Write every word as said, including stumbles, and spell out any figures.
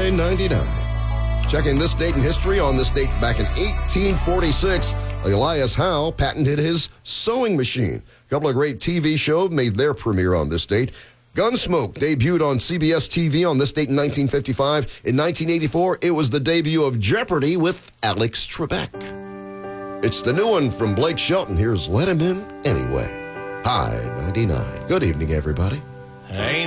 High ninety-nine. Checking this date in history, on this date back in eighteen forty-six, Elias Howe patented his sewing machine. A couple of great T V shows made their premiere on this date. Gunsmoke debuted on C B S T V on this date in nineteen fifty-five. In nineteen eighty-four, it was the debut of Jeopardy with Alex Trebek. It's the new one from Blake Shelton. Here's Let Him In Anyway. High ninety-nine. Good evening, everybody. Ain't